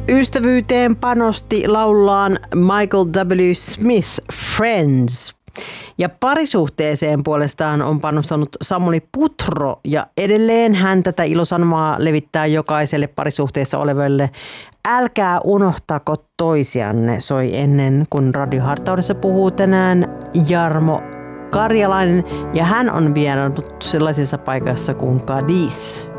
Ystävyyteen panosti laullaan Michael W. Smith, Friends. Ja parisuhteeseen puolestaan on panostanut Samuli Putro ja edelleen hän tätä ilosanomaa levittää jokaiselle parisuhteessa olevalle. Älkää unohtako toisianne, soi ennen kuin radiohartaudessa puhuu tänään Jarmo Karjalainen ja hän on vierannut sellaisessa paikassa kuin Cadiz.